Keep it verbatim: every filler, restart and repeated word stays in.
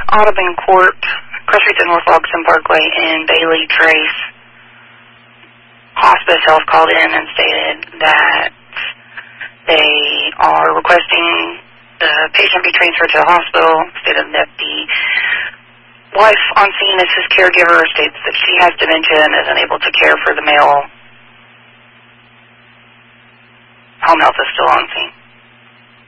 Audubon Court, Cross Streets at North Augustin Parkway, and Bailey Trace. Hospice Health called in and stated that they are requesting the patient be transferred to the hospital. Stated that the wife on scene as his caregiver states that she has dementia and is unable to care for the male. Home health is still on scene.